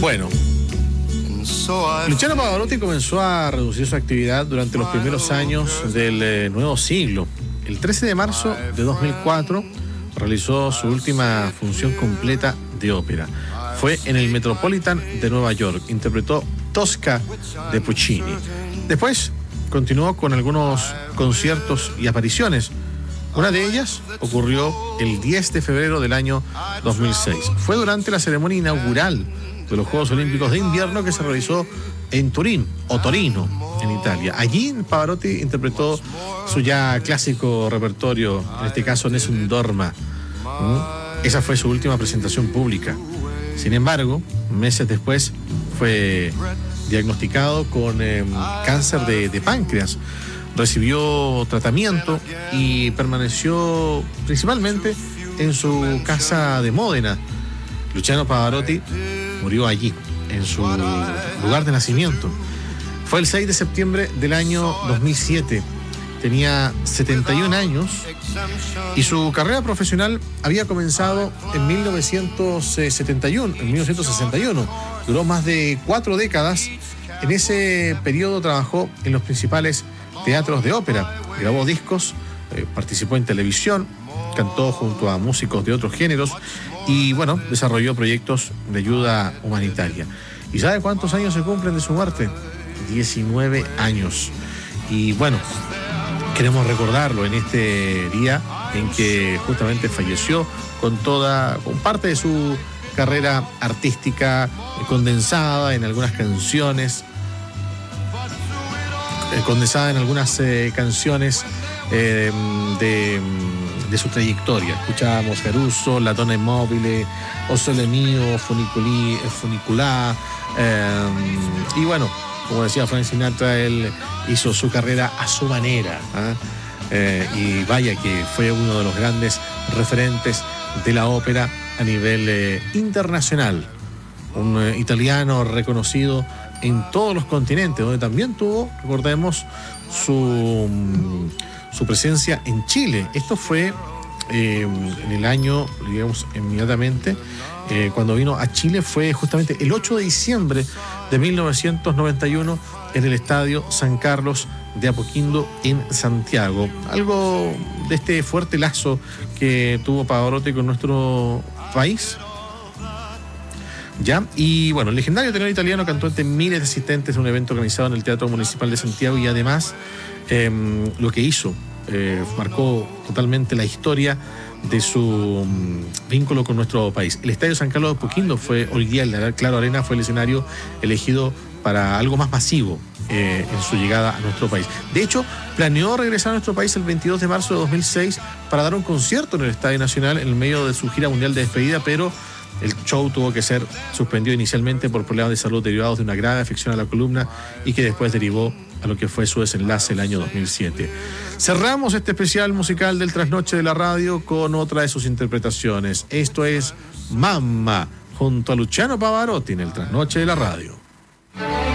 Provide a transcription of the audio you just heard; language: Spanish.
Bueno, Luciano Pavarotti comenzó a reducir su actividad durante los primeros años del nuevo siglo. El 13 de marzo de 2004 realizó su última función completa de ópera. Fue en el Metropolitan de Nueva York. Interpretó Tosca de Puccini. Después continuó con algunos conciertos y apariciones. Una de ellas ocurrió el 10 de febrero del año 2006. Fue durante la ceremonia inaugural de los Juegos Olímpicos de Invierno que se realizó en Turín, o Torino, en Italia. Allí Pavarotti interpretó su ya clásico repertorio, en este caso Nessun Dorma. Esa fue su última presentación pública. Sin embargo, meses después fue diagnosticado con cáncer de páncreas. Recibió tratamiento y permaneció principalmente en su casa de Módena. Luciano Pavarotti murió allí, en su lugar de nacimiento. Fue el 6 de septiembre del año 2007. Tenía 71 años y su carrera profesional había comenzado en 1961. Duró más de 4 décadas. En ese periodo trabajó en los principales teatros de ópera, grabó discos, participó en televisión, cantó junto a músicos de otros géneros y, bueno, desarrolló proyectos de ayuda humanitaria. ¿Y sabe cuántos años se cumplen de su muerte? 19 años. Y, bueno, queremos recordarlo en este día en que justamente falleció con parte de su carrera artística condensada en algunas canciones. De su trayectoria. Escuchábamos Caruso, La Donna Immobile, O Sole Mio, Funiculà, y bueno, como decía Frank Sinatra, él hizo su carrera a su manera, y vaya que fue uno de los grandes referentes de la ópera a nivel internacional, un italiano reconocido en todos los continentes, donde también tuvo, recordemos, su presencia en Chile. Esto fue en el año, digamos, inmediatamente, cuando vino a Chile, fue justamente el 8 de diciembre de 1991 en el Estadio San Carlos de Apoquindo en Santiago. Algo de este fuerte lazo que tuvo Pavarotti con nuestro país. ¿Ya? Y bueno, el legendario tenor italiano cantó ante miles de asistentes en un evento organizado en el Teatro Municipal de Santiago y además lo que hizo marcó totalmente la historia de su vínculo con nuestro país. El Estadio San Carlos de Apoquindo hoy día el Claro Arena fue el escenario elegido para algo más masivo en su llegada a nuestro país. De hecho, planeó regresar a nuestro país el 22 de marzo de 2006 para dar un concierto en el Estadio Nacional en el medio de su gira mundial de despedida, pero el show tuvo que ser suspendido inicialmente por problemas de salud derivados de una grave afección a la columna y que después derivó a lo que fue su desenlace el año 2007. Cerramos este especial musical del Trasnoche de la Radio con otra de sus interpretaciones. Esto es Mamma, junto a Luciano Pavarotti en el Trasnoche de la Radio.